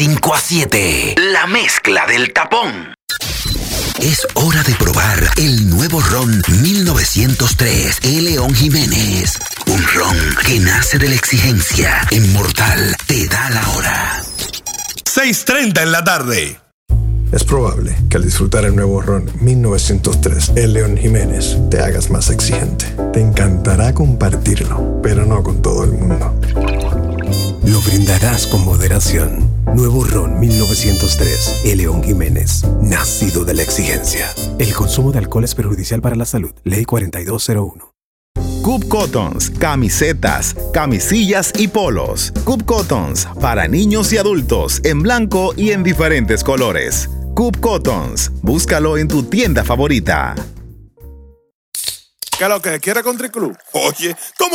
5 a 7. La mezcla del tapón. Es hora de probar el nuevo ron 1903 El León Jiménez. Un ron que nace de la exigencia. Inmortal te da la hora. 6:30 en la tarde. Es probable que al disfrutar el nuevo ron 1903 El León Jiménez te hagas más exigente. Te encantará compartirlo, pero no con todo el mundo. Lo brindarás con moderación. Nuevo ron 1903 El León Jiménez, nacido de la exigencia. El consumo de alcohol es perjudicial para la salud. Ley 4201. Coop Cottons, camisetas, camisillas y polos. Coop Cottons, para niños y adultos, en blanco y en diferentes colores. Coop Cottons, búscalo en tu tienda favorita. ¿Qué es lo que quiere Country Club? Oye, ¿cómo